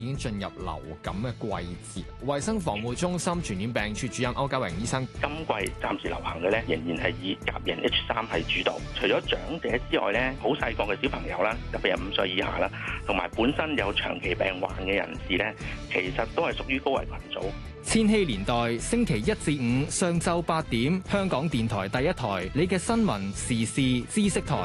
已經進入流感嘅季節，衛生防護中心傳染病處主任歐家榮醫生， 今季暫時流行嘅咧，仍然係以甲型 H3係主導。除咗長者之外咧，好細個嘅小朋友啦，特別係5歲以下啦，同埋本身有長期病患嘅人士咧，其實都係屬於高危群組。 千禧年代星期1至5上晝8點，香港電台第一台，你嘅新聞時事知識台。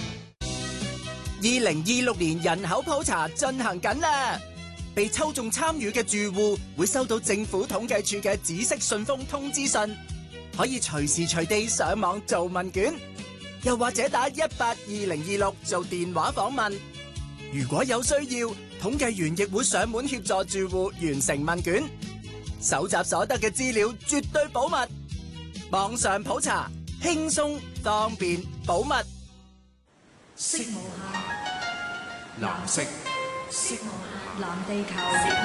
2026年人口普查進行緊啦，被抽中參與嘅住戶會收到政府統計處嘅紫色信封通知信，可以隨時隨地上網做問卷，又或者打182026做電話訪問。如果有需要，統計員亦會上門協助住戶完成問卷。搜集所得嘅資料絕對保密，網上普查輕鬆方便保密。 色無限， 藍色， 色無限，藍地球。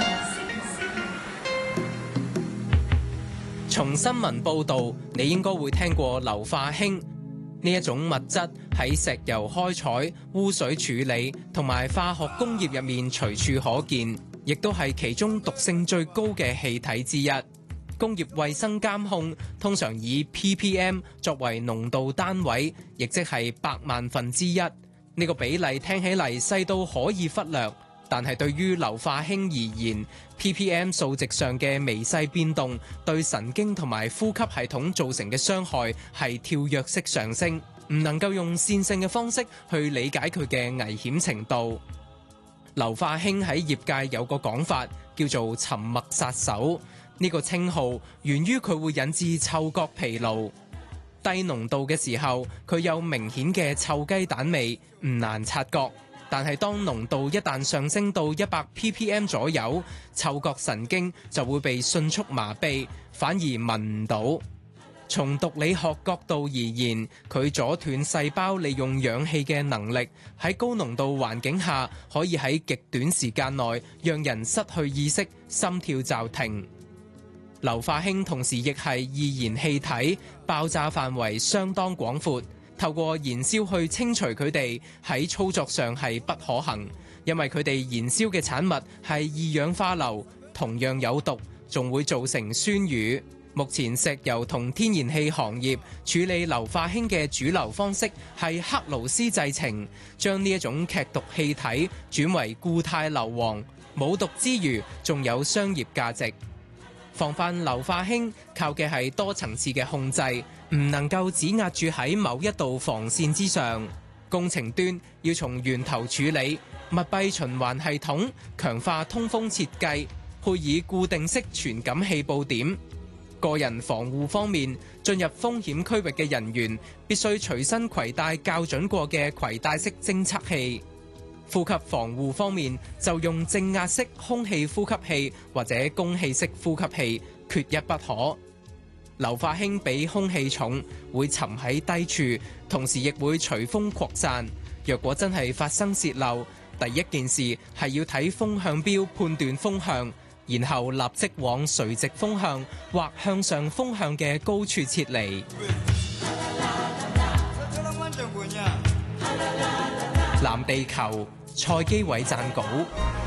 從新聞報導，你應該會聽過硫化氫呢一種物質喺石油開採、污水處理同埋化學工業入面隨處可見，亦都係其中毒性最高嘅氣體之一。工業衛生監控通常以 ppm 作為濃度單位，亦即係百萬分之一。呢個比例聽起嚟細到可以忽略，但係對於硫化氫而言 ，ppm 數值上嘅微細變動對神經同埋呼吸系統造成嘅傷害係跳躍式上升，唔能夠用線性嘅方式去理解佢嘅危險程度。硫化氫喺業界有個講法叫做沉默殺手，呢個稱號源於佢會引致嗅覺疲勞。低濃度嘅時候，佢有明顯嘅臭雞蛋味，唔難察覺。但係當濃度一旦上升到100 ppm 左右，嗅覺神經就會被迅速麻痹，反而聞唔到。從毒理學角度而言，佢阻斷細胞利用氧氣嘅能力，喺高濃度環境下可以喺極短時間內讓人失去意識、心跳驟停。硫化氫同時亦係易燃氣體，爆炸範圍相當廣闊，透過燃燒去清除佢哋喺操作上係不可行，因為佢哋燃燒嘅產物係二氧化硫，同樣有毒，仲會造成酸雨。目前石油同天然氣行業處理硫化氫嘅主流方式係克勞斯製程，將呢一種劇毒氣體轉為固態硫磺，冇毒之餘仲有商業價值。防範硫化氫靠嘅係多層次嘅控制，唔能夠只壓住喺某一道防線之上。工程端要從源頭處理，密閉循環系統，強化通風設計，配以固定式傳感器佈點。個人防護方面，進入風險區域嘅人員必須隨身攜帶校準過嘅攜帶式偵測器。呼吸防護方面，就用正壓式空氣呼吸器或者供氣式呼吸器，缺一不可。硫化氫比空氣重，會沉喺低處，同時亦會隨風擴散。若果真係發生洩漏，第一件事係要睇風向標判斷風向，然後立即往垂直風向或向上風向嘅高處撤離。藍地球，蔡基偉撰稿。